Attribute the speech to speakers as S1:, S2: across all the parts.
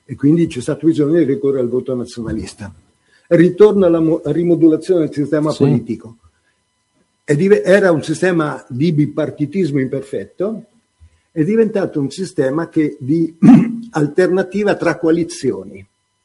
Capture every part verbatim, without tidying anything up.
S1: e quindi c'è stato bisogno di ricorrere al voto nazionalista. Ritorno alla mo- rimodulazione del sistema sì. politico. Era un sistema di bipartitismo imperfetto, è diventato un sistema che di alternativa tra coalizioni,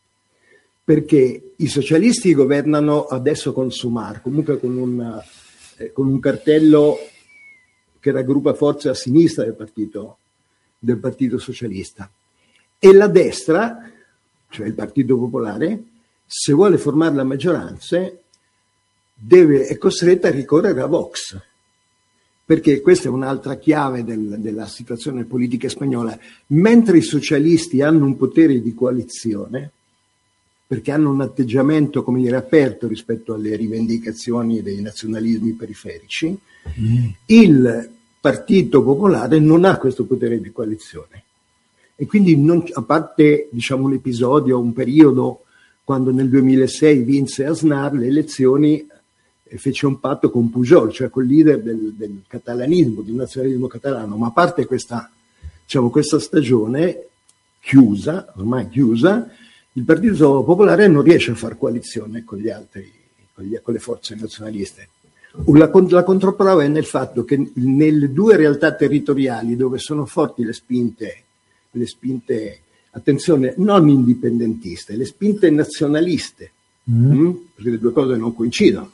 S1: perché i socialisti governano adesso con Sumar, comunque con, una, eh, con un cartello che raggruppa forze a sinistra del partito, del partito socialista, e la destra, cioè il Partito Popolare, se vuole formare la maggioranza, deve, è costretta a ricorrere a Vox, perché questa è un'altra chiave del, della situazione politica spagnola. Mentre i socialisti hanno un potere di coalizione, perché hanno un atteggiamento, come dire, aperto rispetto alle rivendicazioni dei nazionalismi periferici, mm. il Partito Popolare non ha questo potere di coalizione. E quindi, non, a parte diciamo, un episodio, un periodo, quando nel duemilasei vinse Aznar le elezioni, e fece un patto con Pujol, cioè col leader del, del catalanismo, del nazionalismo catalano, ma a parte questa, diciamo, questa stagione chiusa, ormai chiusa, il Partito Popolare non riesce a fare coalizione con gli altri, con, gli, con le forze nazionaliste. La, la controprova è nel fatto che nelle due realtà territoriali dove sono forti le spinte, le spinte, attenzione, non indipendentiste, le spinte nazionaliste, mm. mh, perché le due cose non coincidono,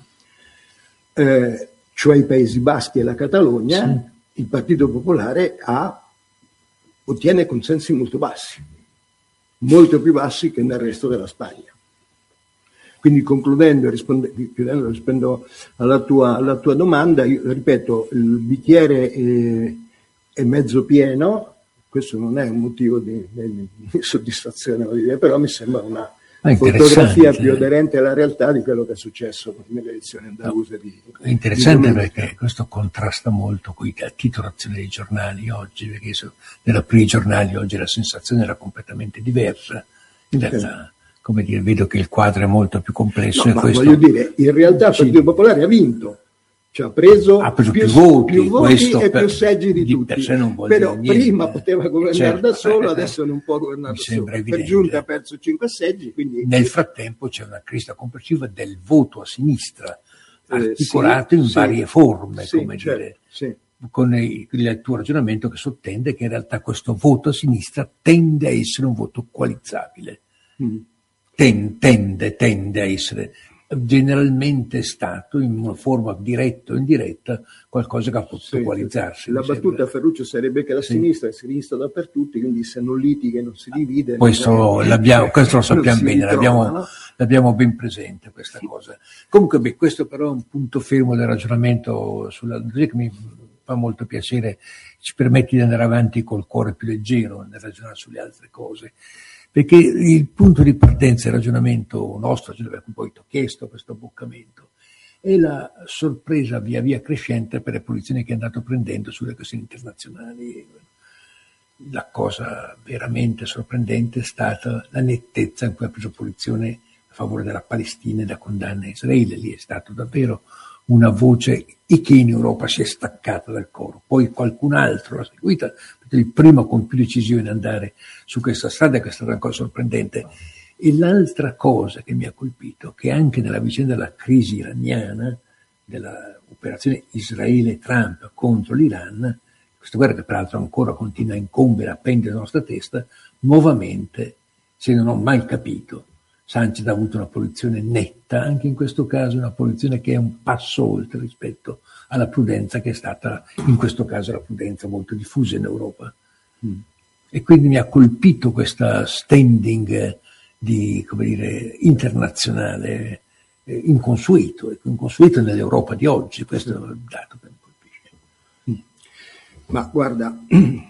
S1: Eh, cioè i Paesi Baschi e la Catalogna, sì. il Partito Popolare ha, ottiene consensi molto bassi, molto più bassi che nel resto della Spagna. Quindi concludendo e risponde, chiudendo, rispondendo alla tua, alla tua domanda, io ripeto, il bicchiere è, è mezzo pieno, questo non è un motivo di, di, di soddisfazione, però mi sembra una fotografia più aderente alla realtà di quello che è successo nelle elezioni andaluse. Di,
S2: è interessante di perché questo contrasta molto con la titolazione dei giornali oggi, perché so, nell'aprire i giornali oggi la sensazione era completamente diversa. In realtà, sì. come dire, vedo che il quadro è molto più complesso.
S1: No,
S2: e
S1: ma
S2: questo
S1: voglio dire, in realtà il Partito Popolare ha vinto. Cioè ha preso,
S2: ha preso più,
S1: più
S2: voti,
S1: più voti e
S2: per,
S1: più seggi di, di tutti.
S2: Per sé non vuol
S1: Però
S2: dire niente.
S1: prima poteva governare
S2: certo,
S1: da solo,
S2: eh,
S1: adesso non può governare da solo.
S2: Evidente.
S1: Per giunta ha perso cinque seggi. Quindi...
S2: Nel frattempo c'è una crisi complessiva del voto a sinistra, articolato eh, sì, in
S1: sì,
S2: varie forme,
S1: sì,
S2: come
S1: certo,
S2: dire,
S1: sì.
S2: con il, il tuo ragionamento che sottende che in realtà questo voto a sinistra tende a essere un voto coalizzabile. Mm. Ten, tende, tende a essere... generalmente è stato in una forma diretta o indiretta qualcosa che ha potuto
S1: sì,
S2: coalizzarsi.
S1: La battuta sembra. Ferruccio sarebbe che la sì. sinistra è sinistra dappertutto, quindi se non litiga e non si divide
S2: questo, l'abbiamo, questo lo sappiamo bene,
S1: ritrova,
S2: l'abbiamo,
S1: no?
S2: l'abbiamo ben presente questa cosa. Comunque beh, questo però è un punto fermo del ragionamento sulla che mi fa molto piacere, ci permette di andare avanti col cuore più leggero nel ragionare sulle altre cose. Perché il punto di partenza del ragionamento nostro, per cui poi ti ho chiesto questo abboccamento, è la sorpresa via via crescente per le posizioni che è andato prendendo sulle questioni internazionali. La cosa veramente sorprendente è stata la nettezza in cui ha preso posizione a favore della Palestina e la condanna a Israele. Lì è stato davvero una voce e che in Europa si è staccata dal coro. Poi qualcun altro l'ha seguita, il primo con più decisione andare su questa strada, che è stata una cosa sorprendente. E l'altra cosa che mi ha colpito, che anche nella vicenda della crisi iraniana, dell'operazione Israele-Trump contro l'Iran, questa guerra che peraltro ancora continua a incombere, a pendere la nostra testa, nuovamente, se non ho mai capito, Sanchez ha avuto una posizione netta, anche in questo caso una posizione che è un passo oltre rispetto alla prudenza che è stata, in questo caso la prudenza molto diffusa in Europa. Mm. E quindi mi ha colpito questa standing di, come dire, internazionale eh, inconsueto, inconsueto nell'Europa di oggi, questo è il dato che mi colpisce.
S1: Mm. Ma guarda,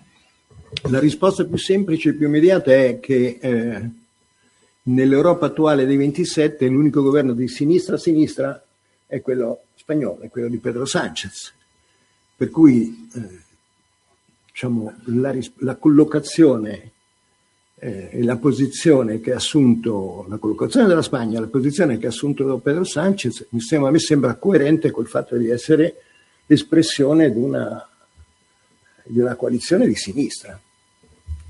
S1: la risposta più semplice e più immediata è che eh, nell'Europa attuale dei ventisette l'unico governo di sinistra a sinistra è quello spagnolo, è quello di Pedro Sánchez, per cui eh, diciamo, la, la collocazione eh, e la posizione che ha assunto, la collocazione della Spagna, la posizione che ha assunto Pedro Sánchez mi sembra, a me sembra coerente col fatto di essere espressione di una, di una coalizione di sinistra.